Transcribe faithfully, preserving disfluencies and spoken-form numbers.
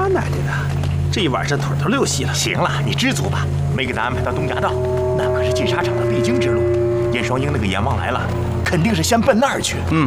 他奶奶的，这一晚上腿都溜细了。 行了，你知足吧。没给咱安排到东夹道，那可是进沙场的必经之路。燕双鹰那个阎王来了，肯定是先奔那儿去。 嗯。